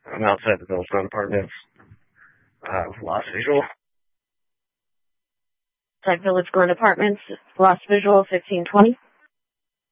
I'm outside the Billstone Apartments. Lost visual. Outside Village Glen Apartments, lost visual 1520.